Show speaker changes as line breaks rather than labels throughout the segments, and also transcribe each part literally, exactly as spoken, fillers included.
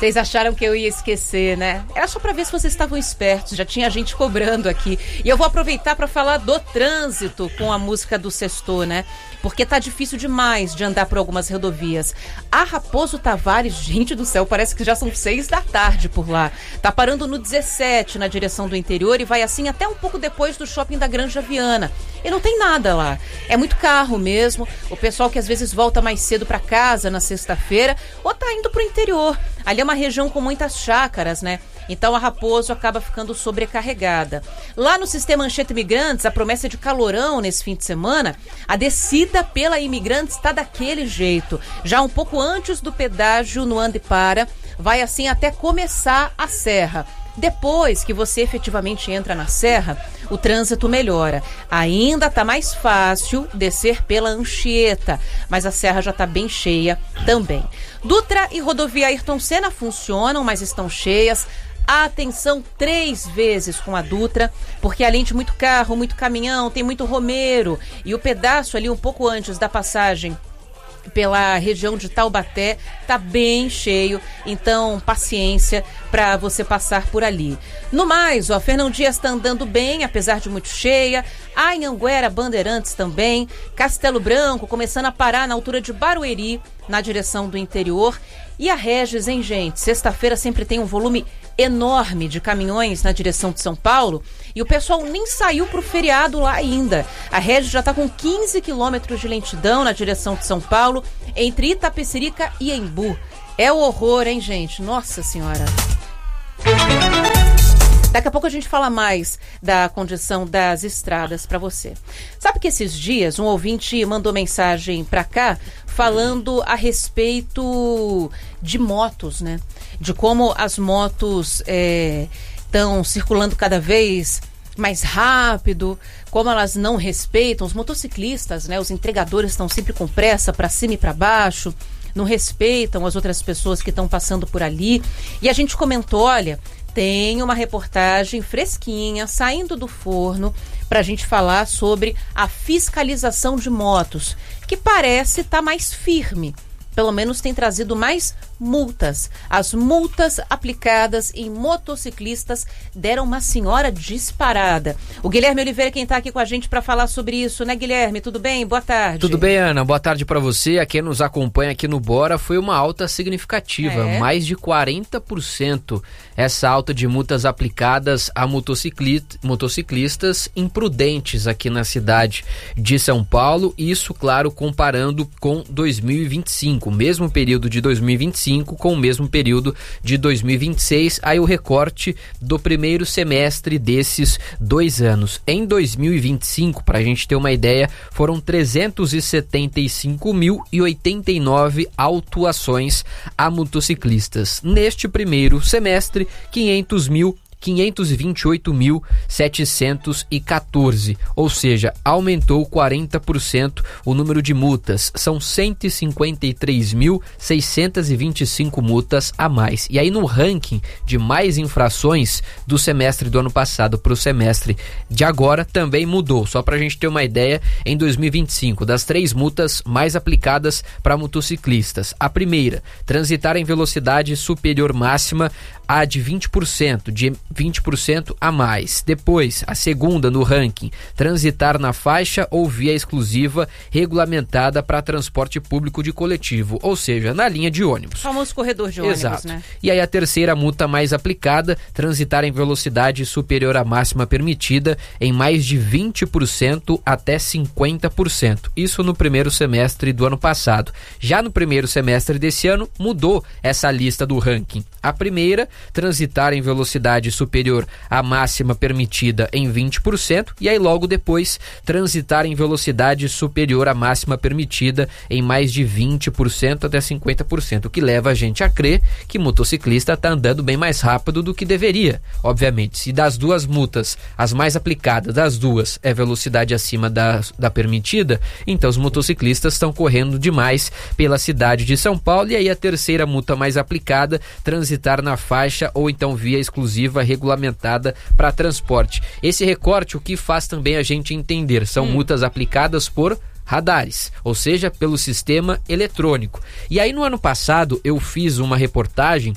Vocês acharam que eu ia esquecer, né? Era só pra ver se vocês estavam espertos, já tinha gente cobrando aqui. E eu vou aproveitar pra falar do trânsito com a música do Sextou, né? Porque tá difícil demais de andar por algumas rodovias. A Raposo Tavares, gente do céu, parece que já são seis da tarde por lá. Tá parando no dezessete, na direção do interior, e vai assim até um pouco depois do shopping da Granja Viana. E não tem nada lá. É muito carro mesmo. O pessoal que às vezes volta mais cedo pra casa na sexta-feira, ou tá indo pro interior. Ali é uma região com muitas chácaras, né? Então a Raposo acaba ficando sobrecarregada. Lá no sistema Anchieta Imigrantes, a promessa de calorão nesse fim de semana, a descida pela Imigrantes está daquele jeito. Já um pouco antes do pedágio no Ande Para, vai assim até começar a serra. Depois que você efetivamente entra na serra, o trânsito melhora. Ainda está mais fácil descer pela Anchieta, mas a serra já está bem cheia também. Dutra e rodovia Ayrton Senna funcionam, mas estão cheias. Atenção três vezes com a Dutra, porque além de muito carro, muito caminhão, tem muito romeiro. E o pedaço ali um pouco antes da passagem pela região de Taubaté tá bem cheio, então paciência para você passar por ali. No mais, ó, Fernão Dias tá andando bem, apesar de muito cheia. A Anhanguera, Bandeirantes também. Castelo Branco começando a parar na altura de Barueri, na direção do interior. E a Regis, hein, gente? Sexta-feira sempre tem um volume enorme de caminhões na direção de São Paulo e o pessoal nem saiu pro feriado lá ainda. A Regis já está com quinze quilômetros de lentidão na direção de São Paulo, entre Itapecerica e Embu. É o horror, hein, gente? Nossa Senhora! Daqui a pouco a gente fala mais da condição das estradas para você. Sabe que esses dias um ouvinte mandou mensagem para cá falando a respeito de motos, né? De como as motos estão é, circulando cada vez mais rápido, como elas não respeitam os motociclistas, né? Os entregadores estão sempre com pressa para cima e para baixo, não respeitam as outras pessoas que estão passando por ali. E a gente comentou, olha, tem uma reportagem fresquinha, saindo do forno, para a gente falar sobre a fiscalização de motos, que parece estar mais firme. Pelo menos tem trazido mais multas. As multas aplicadas em motociclistas deram uma senhora disparada. O Guilherme Oliveira quem está aqui com a gente para falar sobre isso, né, Guilherme? Tudo bem? Boa tarde.
Tudo bem, Ana. Boa tarde para você. A quem nos acompanha aqui no Bora, foi uma alta significativa, é. mais de quarenta por cento essa alta de multas aplicadas a motocicli- motociclistas imprudentes aqui na cidade de São Paulo. Isso, claro, comparando com dois mil e vinte e cinco. O mesmo período de dois mil e vinte e cinco com o mesmo período de dois mil e vinte e seis, aí o recorte do primeiro semestre desses dois anos. Em dois mil e vinte e cinco, para a gente ter uma ideia, foram trezentos e setenta e cinco mil e oitenta e nove autuações a motociclistas. Neste primeiro semestre, quinhentos mil quinhentos e vinte e oito mil setecentos e quatorze, ou seja, aumentou quarenta por cento o número de multas. São cento e cinquenta e três mil seiscentos e vinte e cinco multas a mais. E aí no ranking de mais infrações do semestre do ano passado para o semestre de agora também mudou. Só para a gente ter uma ideia, em dois mil e vinte e cinco, das três multas mais aplicadas para motociclistas, a primeira, transitar em velocidade superior máxima a de vinte por cento, de vinte por cento a mais. Depois, a segunda no ranking, transitar na faixa ou via exclusiva regulamentada para transporte público de coletivo, ou seja, na linha de ônibus.
O famoso corredor de ônibus,
Exato.
Né?
E aí a terceira multa mais aplicada, transitar em velocidade superior à máxima permitida em mais de vinte por cento até cinquenta por cento. Isso no primeiro semestre do ano passado. Já no primeiro semestre desse ano, mudou essa lista do ranking. A primeira, transitar em velocidade superior à máxima permitida em vinte por cento e aí logo depois transitar em velocidade superior à máxima permitida em mais de vinte por cento até cinquenta por cento, o que leva a gente a crer que motociclista está andando bem mais rápido do que deveria. Obviamente, se das duas multas, as mais aplicadas das duas é velocidade acima da, da permitida, então os motociclistas estão correndo demais pela cidade de São Paulo. E aí a terceira multa mais aplicada, transitar na faixa ou então via exclusiva regulamentada para transporte. Esse recorte, o que faz também a gente entender, são hum. multas aplicadas por radares, ou seja, pelo sistema eletrônico. E aí no ano passado eu fiz uma reportagem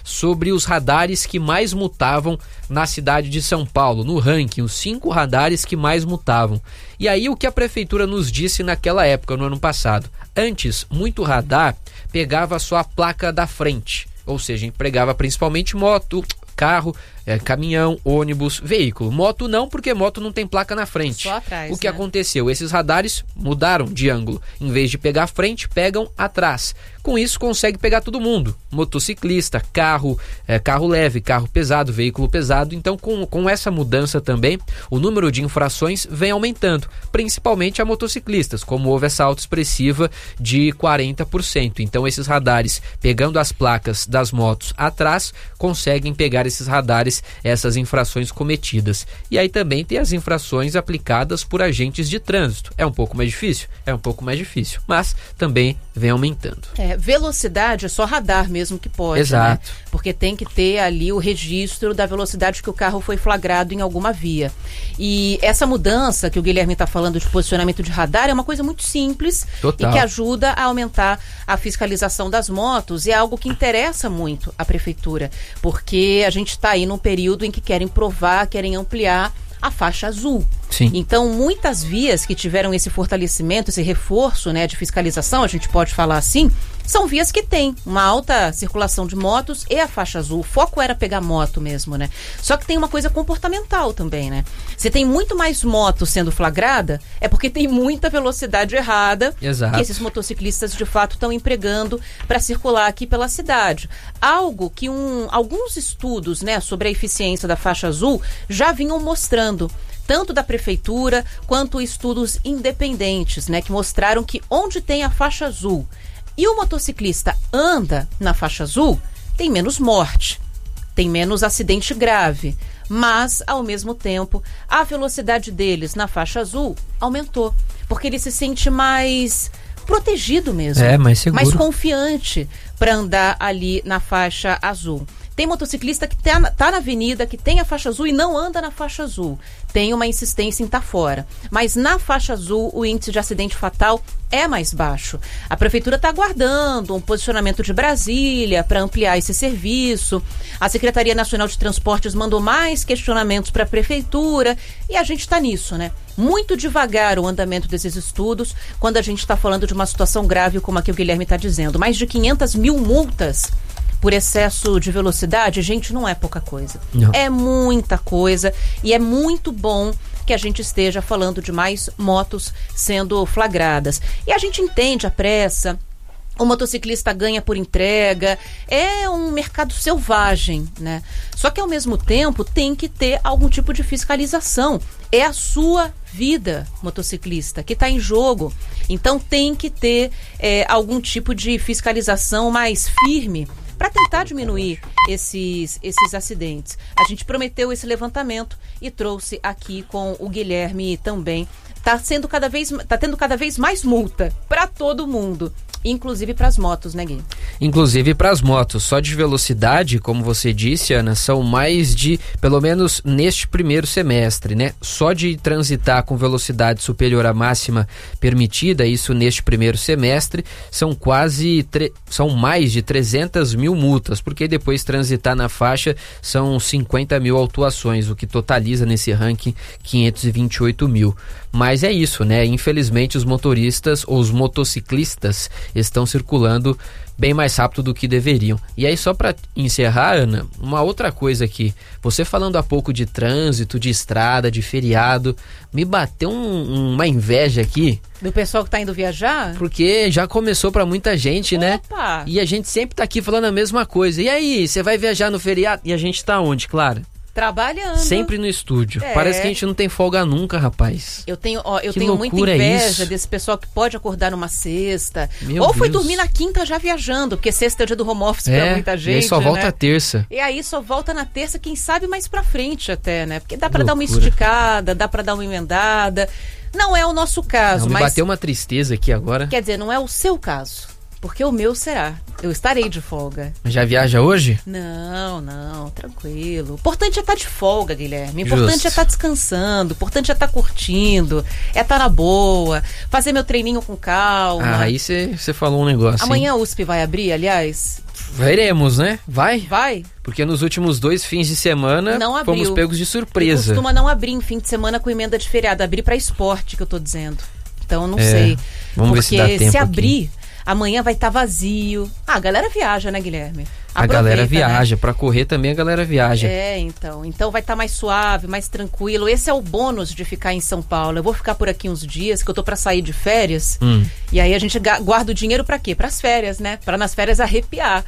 sobre os radares que mais mutavam na cidade de São Paulo, no ranking, os cinco radares que mais mutavam. E aí o que a prefeitura nos disse naquela época, no ano passado? Antes, muito radar pegava só a placa da frente, ou seja, empregava principalmente moto, carro, é, caminhão, ônibus, veículo. Moto não, porque moto não tem placa na frente.
Só atrás,
o que
né?
aconteceu? Esses radares mudaram de ângulo. Em vez de pegar a frente, pegam atrás. Com isso, consegue pegar todo mundo. Motociclista, carro, é, carro leve, carro pesado, veículo pesado. Então, com, com essa mudança também, o número de infrações vem aumentando, principalmente a motociclistas, como houve essa alta expressiva de quarenta por cento. Então, esses radares, pegando as placas das motos atrás, conseguem pegar esses radares, essas infrações cometidas. E aí também tem as infrações aplicadas por agentes de trânsito. É um pouco mais difícil? É um pouco mais difícil, mas também vem aumentando.
É, velocidade é só radar mesmo que pode,
Exato.
Né? Porque tem que ter ali o registro da velocidade que o carro foi flagrado em alguma via. E essa mudança que o Guilherme está falando de posicionamento de radar é uma coisa muito simples.
Total.
E que ajuda a aumentar a fiscalização das motos, e é algo que interessa muito a prefeitura, porque a gente está aí num período em que querem provar, querem ampliar a faixa azul.
Sim.
Então, muitas vias que tiveram esse fortalecimento, esse reforço, né, de fiscalização, a gente pode falar assim, são vias que têm uma alta circulação de motos e a faixa azul. O foco era pegar moto mesmo, né? Só que tem uma coisa comportamental também, né? Se tem muito mais moto sendo flagrada, é porque tem muita velocidade errada.
Exato.
Que esses motociclistas, de fato, estão empregando para circular aqui pela cidade. Algo que um, alguns estudos, né, sobre a eficiência da faixa azul já vinham mostrando, tanto da prefeitura quanto estudos independentes, né, que mostraram que onde tem a faixa azul e o motociclista anda na faixa azul, tem menos morte, tem menos acidente grave, mas, ao mesmo tempo, a velocidade deles na faixa azul aumentou, porque ele se sente mais protegido mesmo,
é, mais seguro,
mais confiante para andar ali na faixa azul. Tem motociclista que tá na, tá na avenida, que tem a faixa azul e não anda na faixa azul. Tem uma insistência em estar fora. Mas na faixa azul, o índice de acidente fatal é mais baixo. A prefeitura está aguardando um posicionamento de Brasília para ampliar esse serviço. A Secretaria Nacional de Transportes mandou mais questionamentos para a prefeitura e a gente está nisso, né? Muito devagar o andamento desses estudos quando a gente está falando de uma situação grave como a que o Guilherme está dizendo. Mais de quinhentas mil multas por excesso de velocidade, gente, não é pouca coisa.
Não.
É muita coisa e é muito bom que a gente esteja falando de mais motos sendo flagradas. E a gente entende a pressa, o motociclista ganha por entrega, é um mercado selvagem, né? Só que ao mesmo tempo tem que ter algum tipo de fiscalização. É a sua vida, motociclista, que está em jogo. Então tem que ter é, algum tipo de fiscalização mais firme para tentar diminuir esses, esses acidentes. A gente prometeu esse levantamento e trouxe aqui com o Guilherme também. Está sendo cada vez, tá tendo cada vez mais multa para todo mundo. Inclusive para as motos, né, Gui?
Inclusive para as motos. Só de velocidade, como você disse, Ana, são mais de, pelo menos neste primeiro semestre, né? Só de transitar com velocidade superior à máxima permitida, isso neste primeiro semestre, são quase, tre... são mais de trezentas mil multas, porque depois transitar na faixa são cinquenta mil autuações, o que totaliza nesse ranking quinhentos e vinte e oito mil. Mas é isso, né? Infelizmente os motoristas ou os motociclistas estão circulando bem mais rápido do que deveriam. E aí, só para encerrar, Ana, uma outra coisa aqui. Você falando há pouco de trânsito, de estrada, de feriado, me bateu um, uma inveja aqui.
Do pessoal que tá indo viajar?
Porque já começou para muita gente, né?
Opa!
E a gente sempre tá aqui falando a mesma coisa. E aí, você vai viajar no feriado? E a gente tá onde, Clara?
Trabalhando.
Sempre no estúdio.
É.
Parece que a gente não tem folga nunca, rapaz.
Eu tenho, ó, eu
Que
tenho muita
loucura é
inveja
isso?
desse pessoal que pode acordar numa sexta.
Meu
ou foi
Deus.
dormir na quinta já viajando, porque sexta é o dia do home office pra
É,
muita
e
gente.
aí só volta
né?
a terça.
E aí só volta na terça, quem sabe mais pra frente até, né? Porque dá pra dar uma
Loucura.
esticada, dá pra dar uma emendada. Não é o nosso caso,
Não, me
mas
bateu uma tristeza aqui agora.
quer dizer, não é o seu caso. porque o meu será. Eu estarei de folga.
Já viaja hoje?
Não, não, tranquilo. O importante é estar de folga, Guilherme. O importante Justo. é estar descansando. O importante é estar curtindo. É estar na boa. Fazer meu treininho com calma.
Ah, aí você falou um negócio.
Amanhã
hein?
a U S P vai abrir, aliás?
Veremos, né? Vai?
Vai.
Porque nos últimos dois fins de semana
não abriu.
Fomos pegos de surpresa.
E costuma não abrir em fim de semana com emenda de feriado. Abrir para esporte, que eu tô dizendo. Então, eu não
é,
sei.
Vamos
Porque
ver se dá tempo
se abrir...
aqui.
Amanhã vai estar tá vazio. Ah, a galera viaja, né, Guilherme?
Aproveita, a galera viaja. Né? Pra correr também a galera viaja.
É, então. Então vai estar tá mais suave, mais tranquilo. Esse é o bônus de ficar em São Paulo. Eu vou ficar por aqui uns dias, que eu tô pra sair de férias.
Hum.
E aí a gente guarda o dinheiro pra quê? Pras férias, né? Pra nas férias arrepiar.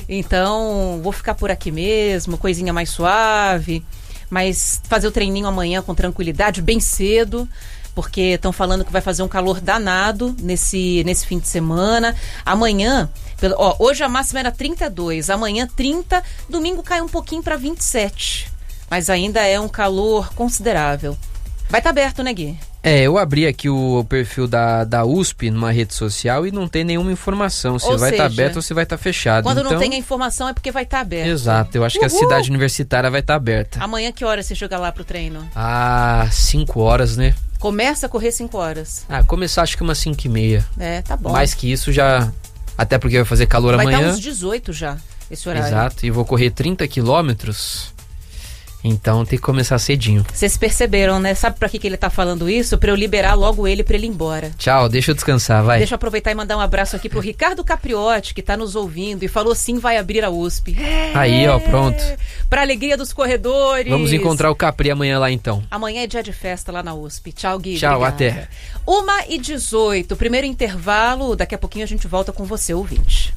Então, vou ficar por aqui mesmo, coisinha mais suave. Mas fazer o treininho amanhã com tranquilidade, bem cedo. Porque estão falando que vai fazer um calor danado nesse, nesse fim de semana. Amanhã, pelo, ó, hoje a máxima era trinta e dois, amanhã trinta, domingo cai um pouquinho para vinte e sete. Mas ainda é um calor considerável. Vai estar tá aberto, né, Gui?
É, eu abri aqui o perfil da, da U S P numa rede social e não tem nenhuma informação se
ou
vai estar tá aberto ou se vai estar tá fechado.
Quando
então...
não tem a informação é porque vai estar tá aberto.
Exato, eu acho Uhul. que a cidade universitária vai estar tá aberta.
Amanhã que hora você chega lá pro treino?
Ah, cinco horas, né?
Começa a correr cinco horas.
Ah, começar acho que umas cinco e meia.
É, tá bom.
Mais que isso já... Até porque vai fazer calor
vai
amanhã.
Vai estar uns dezoito já, esse horário.
Exato, e vou correr trinta quilômetros. Então tem que começar cedinho.
Vocês perceberam, né? Sabe pra que, que ele tá falando isso? Pra eu liberar logo ele pra ele ir embora.
Tchau, deixa eu descansar, vai.
Deixa eu aproveitar e mandar um abraço aqui pro Ricardo Capriotti, que tá nos ouvindo e falou sim, vai abrir a U S P. É,
aí, ó, pronto.
Pra alegria dos corredores.
Vamos encontrar o Capri amanhã lá então.
Amanhã é dia de festa lá na U S P. Tchau, Gui.
Tchau,
obrigada.
até.
uma e dezoito, primeiro intervalo. Daqui a pouquinho a gente volta com você, ouvinte.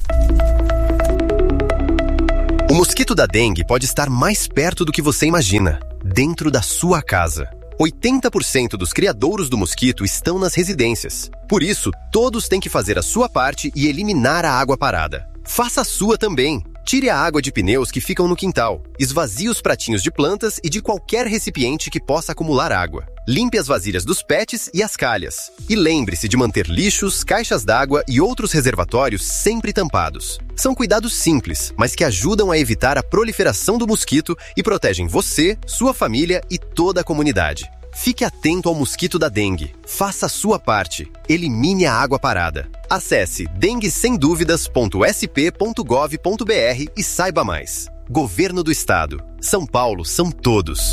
O mosquito da dengue pode estar mais perto do que você imagina, dentro da sua casa. oitenta por cento dos criadouros do mosquito estão nas residências. Por isso, todos têm que fazer a sua parte e eliminar a água parada. Faça a sua também. Tire a água de pneus que ficam no quintal. Esvazie os pratinhos de plantas e de qualquer recipiente que possa acumular água. Limpe as vasilhas dos pets e as calhas. E lembre-se de manter lixos, caixas d'água e outros reservatórios sempre tampados. São cuidados simples, mas que ajudam a evitar a proliferação do mosquito e protegem você, sua família e toda a comunidade. Fique atento ao mosquito da dengue. Faça a sua parte. Elimine a água parada. Acesse dengue sem dúvidas ponto s p ponto gov ponto b r e saiba mais. Governo do Estado. São Paulo são todos.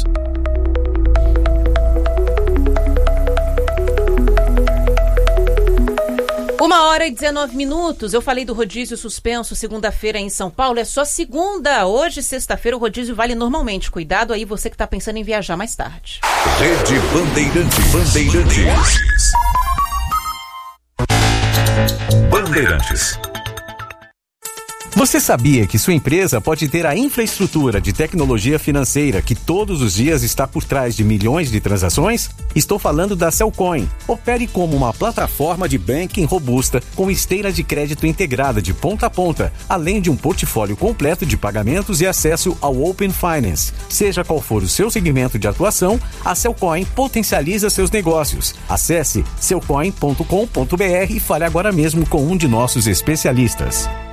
Uma hora e dezenove minutos, eu falei do rodízio suspenso segunda-feira em São Paulo, é só segunda, hoje sexta-feira o rodízio vale normalmente, cuidado aí você que está pensando em viajar mais tarde.
Rede Bandeirantes, Bandeirantes. Bandeirantes.
Você sabia que sua empresa pode ter a infraestrutura de tecnologia financeira que todos os dias está por trás de milhões de transações? Estou falando da Cellcoin. Opere como uma plataforma de banking robusta com esteira de crédito integrada de ponta a ponta, além de um portfólio completo de pagamentos e acesso ao Open Finance. Seja qual for o seu segmento de atuação, a Cellcoin potencializa seus negócios. Acesse cellcoin ponto com ponto b r e fale agora mesmo com um de nossos especialistas.